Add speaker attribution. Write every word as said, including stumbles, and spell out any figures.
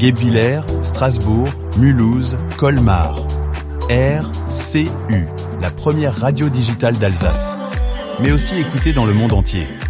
Speaker 1: Guebwiller, Strasbourg, Mulhouse, Colmar. R C U, la première radio digitale d'Alsace. Mais aussi écoutée dans le monde entier.